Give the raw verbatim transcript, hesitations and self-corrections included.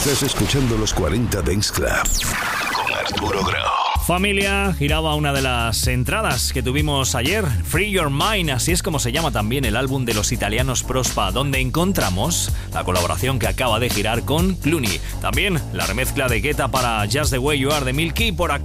Estás escuchando los cuarenta Dance Club con Arturo Grau. Familia, giraba una de las entradas que tuvimos ayer, Free Your Mind, así es como se llama también el álbum de los italianos Prospa, donde encontramos la colaboración que acaba de girar con Clooney. También la remezcla de Guetta para Just the Way You Are de Milky. Por acá